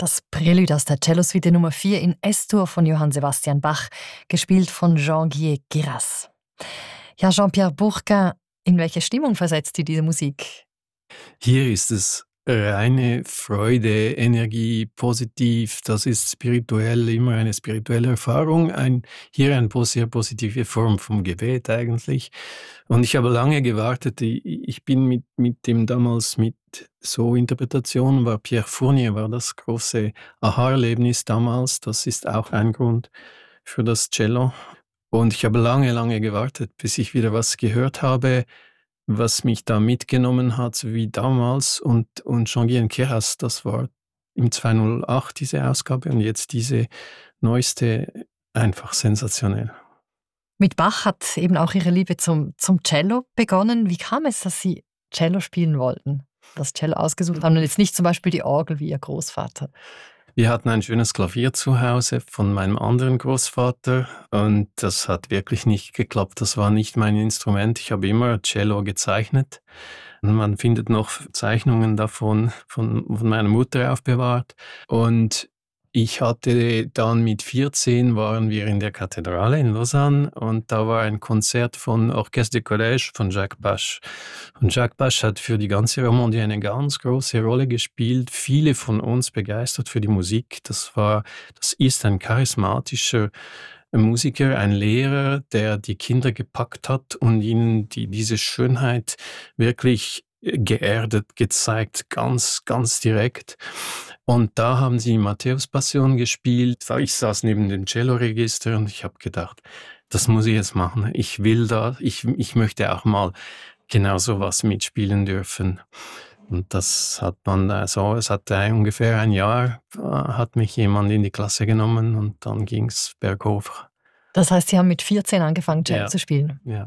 Das Prelude aus der Cellosuite Nummer 4 in S-Dur von Johann Sebastian Bach, gespielt von Jean-Guy Guirassy. Ja, Jean-Pierre Bourquin, in welche Stimmung versetzt Sie diese Musik? Hier ist es reine Freude, Energie, positiv, das ist spirituell, immer eine spirituelle Erfahrung, hier eine sehr positive Form vom Gebet eigentlich. Und ich habe lange gewartet, ich bin mit dem damals mit so Interpretationen, war Pierre Fournier, war das große Aha-Erlebnis damals, das ist auch ein Grund für das Cello. Und ich habe lange, lange gewartet, bis ich wieder was gehört habe, was mich da mitgenommen hat, so wie damals. Und Jean-Guy Guirassy, das war im 208 diese Ausgabe und jetzt diese neueste, einfach sensationell. Mit Bach hat eben auch Ihre Liebe zum Cello begonnen. Wie kam es, dass Sie Cello spielen wollten? Das Cello ausgesucht haben und jetzt nicht zum Beispiel die Orgel wie Ihr Großvater? Wir hatten ein schönes Klavier zu Hause von meinem anderen Großvater und das hat wirklich nicht geklappt. Das war nicht mein Instrument. Ich habe immer Cello gezeichnet. Und man findet noch Zeichnungen davon von meiner Mutter aufbewahrt. Und ich hatte dann mit 14 waren wir in der Kathedrale in Lausanne und da war ein Konzert von Orchestre de Collège von Jacques Bache. Und Jacques Bache hat für die ganze Romandie eine ganz große Rolle gespielt, viele von uns begeistert für die Musik. Das ist ein charismatischer Musiker, ein Lehrer, der die Kinder gepackt hat und ihnen diese Schönheit wirklich geerdet gezeigt, ganz, ganz direkt. Und da haben sie Matthäus-Passion gespielt. Ich saß neben dem Cello-Register und ich habe gedacht, das muss ich jetzt machen. Ich will da, ich möchte auch mal genau sowas mitspielen dürfen. Und das hat man so, es hat ungefähr ein Jahr, hat mich jemand in die Klasse genommen und dann ging es bergauf. Das heißt, Sie haben mit 14 angefangen, Cello zu spielen? Ja.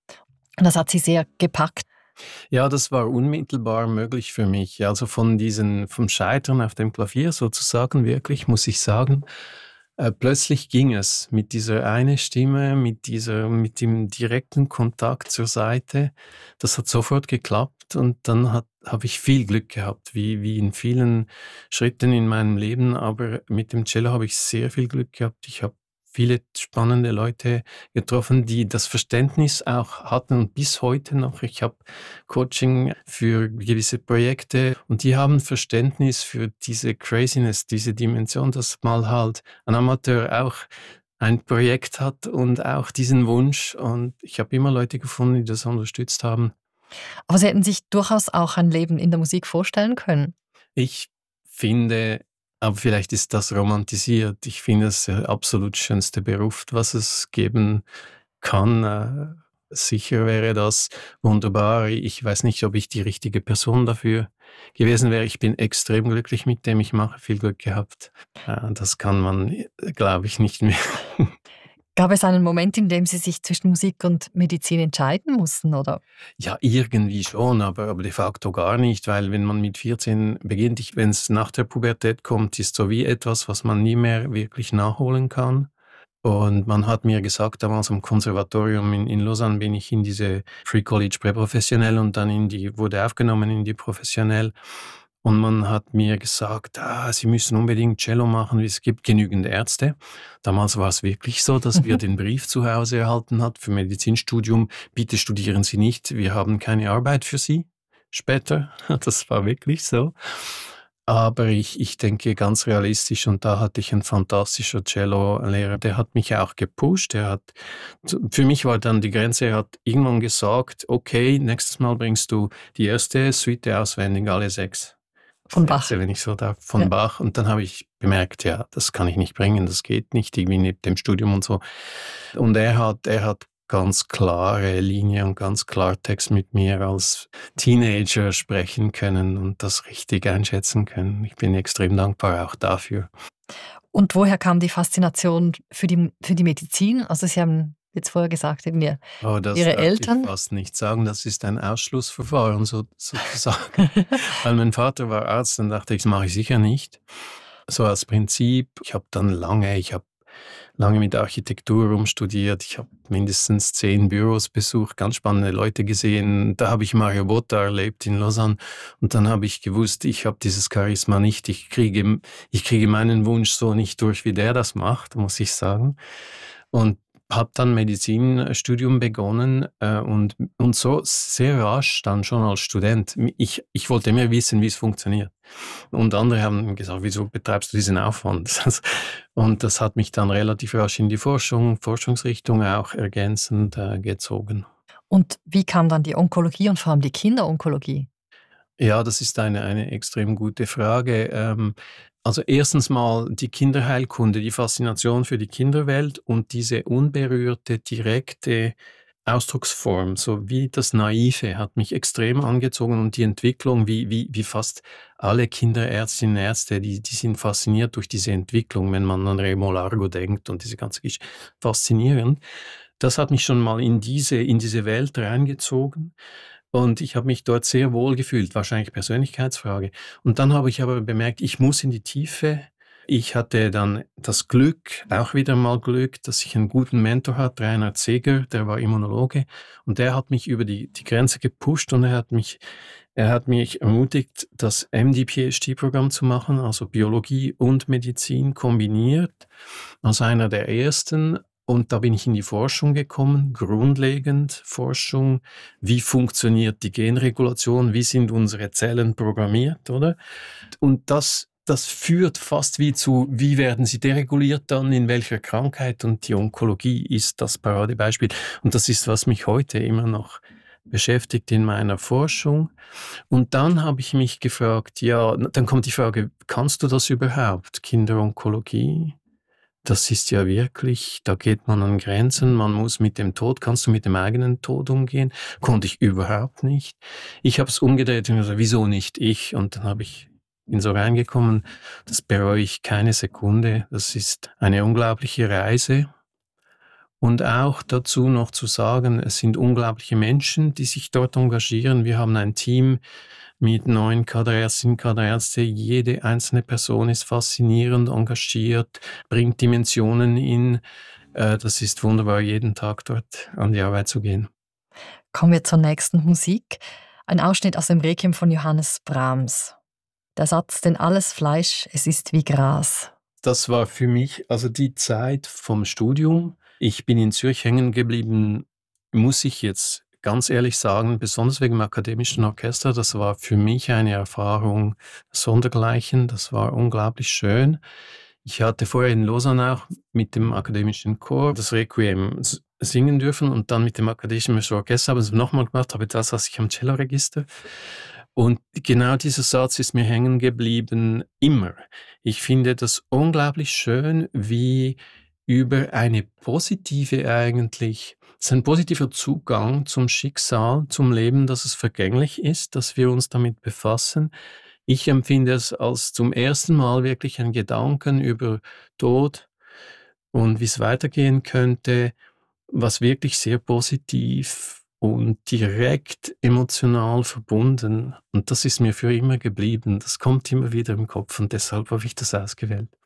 Und das hat Sie sehr gepackt? Ja, das war unmittelbar möglich für mich. Also vom Scheitern auf dem Klavier sozusagen wirklich, muss ich sagen, plötzlich ging es mit dieser eine Stimme, mit dem direkten Kontakt zur Seite. Das hat sofort geklappt und dann habe ich viel Glück gehabt, wie in vielen Schritten in meinem Leben. Aber mit dem Cello habe ich sehr viel Glück gehabt. Ich habe viele spannende Leute getroffen, die das Verständnis auch hatten und bis heute noch. Ich habe Coaching für gewisse Projekte und die haben Verständnis für diese Craziness, diese Dimension, dass mal halt ein Amateur auch ein Projekt hat und auch diesen Wunsch. Und ich habe immer Leute gefunden, die das unterstützt haben. Aber Sie hätten sich durchaus auch ein Leben in der Musik vorstellen können? Ich finde, aber vielleicht ist das romantisiert. Ich finde es der absolut schönste Beruf, was es geben kann. Sicher wäre das wunderbar. Ich weiß nicht, ob ich die richtige Person dafür gewesen wäre. Ich bin extrem glücklich mit dem ich mache, viel Glück gehabt. Das kann man, glaube ich, nicht mehr. Gab es einen Moment, in dem Sie sich zwischen Musik und Medizin entscheiden mussten, oder? Ja, irgendwie schon, aber de facto gar nicht, weil wenn man mit 14 beginnt, wenn es nach der Pubertät kommt, ist so wie etwas, was man nie mehr wirklich nachholen kann. Und man hat mir gesagt, damals am Konservatorium in Lausanne bin ich in diese Free College Präprofessionell und dann wurde aufgenommen in die Professionell. Und man hat mir gesagt, Sie müssen unbedingt Cello machen, es gibt genügend Ärzte. Damals war es wirklich so, dass wir den Brief zu Hause erhalten haben für Medizinstudium, bitte studieren Sie nicht, wir haben keine Arbeit für Sie später. Das war wirklich so. Aber ich denke ganz realistisch und da hatte ich einen fantastischen Cello-Lehrer, der hat mich auch gepusht. Für mich war dann die Grenze, er hat irgendwann gesagt, okay, nächstes Mal bringst du die erste Suite auswendig, alle 6. Von Bach. Wenn ich so darf, von Bach. Und dann habe ich bemerkt, ja, das kann ich nicht bringen, das geht nicht, irgendwie neben dem Studium und so. Und er hat ganz klare Linie und ganz Klartext mit mir als Teenager sprechen können und das richtig einschätzen können. Ich bin extrem dankbar auch dafür. Und woher kam die Faszination für die Medizin? Also Sie haben jetzt vorher gesagt, eben Ihre Eltern? Ich fast nicht sagen, das ist ein Ausschlussverfahren sozusagen. Weil mein Vater war Arzt, dann dachte ich, das mache ich sicher nicht. So als Prinzip, ich habe lange mit Architektur rumstudiert. Ich habe mindestens 10 Büros besucht, ganz spannende Leute gesehen. Da habe ich Mario Botta erlebt in Lausanne. Und dann habe ich gewusst, ich habe dieses Charisma nicht. Ich kriege meinen Wunsch so nicht durch, wie der das macht, muss ich sagen. Und habe dann Medizinstudium begonnen und so sehr rasch dann schon als Student. Ich wollte immer wissen, wie es funktioniert. Und andere haben gesagt, wieso betreibst du diesen Aufwand? Und das hat mich dann relativ rasch in die Forschungsrichtung auch ergänzend gezogen. Und wie kam dann die Onkologie und vor allem die Kinderonkologie? Ja, das ist eine extrem gute Frage. Also erstens mal die Kinderheilkunde, die Faszination für die Kinderwelt und diese unberührte, direkte Ausdrucksform, so wie das Naive, hat mich extrem angezogen und die Entwicklung, wie fast alle Kinderärztinnen und Ärzte, die sind fasziniert durch diese Entwicklung, wenn man an Remo Largo denkt und diese ganze Geschichte. Faszinierend. Das hat mich schon mal in diese Welt reingezogen. Und ich habe mich dort sehr wohl gefühlt, wahrscheinlich Persönlichkeitsfrage. Und dann habe ich aber bemerkt, ich muss in die Tiefe. Ich hatte dann das Glück, auch wieder mal Glück, dass ich einen guten Mentor hatte, Reinhard Seeger, der war Immunologe. Und der hat mich über die Grenze gepusht und er hat mich ermutigt, das MD-PhD-Programm zu machen, also Biologie und Medizin kombiniert, als einer der ersten. Und da bin ich in die Forschung gekommen, grundlegend Forschung. Wie funktioniert die Genregulation? Wie sind unsere Zellen programmiert, oder? Und das führt fast wie werden sie dereguliert dann, in welcher Krankheit? Und die Onkologie ist das Paradebeispiel. Und das ist, was mich heute immer noch beschäftigt in meiner Forschung. Und dann habe ich mich gefragt, ja, dann kommt die Frage, kannst du das überhaupt, Kinderonkologie? Das ist ja wirklich, da geht man an Grenzen, man muss mit dem Tod, kannst du mit dem eigenen Tod umgehen? Konnte ich überhaupt nicht. Ich habe es umgedreht und gesagt, wieso nicht ich? Und dann bin so reingekommen, das bereue ich keine Sekunde. Das ist eine unglaubliche Reise. Und auch dazu noch zu sagen, es sind unglaubliche Menschen, die sich dort engagieren. Wir haben ein Team mit 9 Kaderärztinnen und Kaderärzte. Jede einzelne Person ist faszinierend, engagiert, bringt Dimensionen in. Das ist wunderbar, jeden Tag dort an die Arbeit zu gehen. Kommen wir zur nächsten Musik. Ein Ausschnitt aus dem Requiem von Johannes Brahms. Der Satz, denn alles Fleisch, es ist wie Gras. Das war für mich also die Zeit vom Studium. Ich bin in Zürich hängen geblieben, muss ich jetzt ganz ehrlich sagen, besonders wegen dem akademischen Orchester. Das war für mich eine Erfahrung sondergleichen. Das war unglaublich schön. Ich hatte vorher in Lausanne auch mit dem akademischen Chor das Requiem singen dürfen und dann mit dem akademischen Orchester habe ich es nochmal gemacht, aber das saß ich am Celloregister. Und genau dieser Satz ist mir hängen geblieben, immer. Ich finde das unglaublich schön, wie über eine positive eigentlich, es ist ein positiver Zugang zum Schicksal, zum Leben, dass es vergänglich ist, dass wir uns damit befassen. Ich empfinde es als zum ersten Mal wirklich ein Gedanken über Tod und wie es weitergehen könnte, was wirklich sehr positiv und direkt emotional verbunden. Und das ist mir für immer geblieben. Das kommt immer wieder im Kopf und deshalb habe ich das ausgewählt.